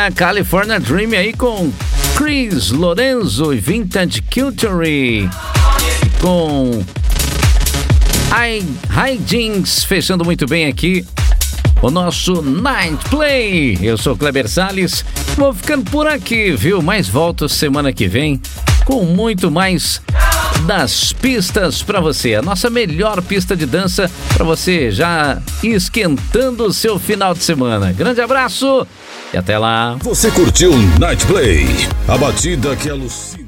a California Dream aí com Chris Lorenzo e Vintage Culture com High Jeans, fechando muito bem aqui o nosso Night Play. Eu sou Kleber Salles, vou ficando por aqui, viu? Mas volto semana que vem com muito mais das pistas para você, a nossa melhor pista de dança para você já esquentando o seu final de semana. Grande abraço e até lá. Você curtiu Night Play, a batida que alucina.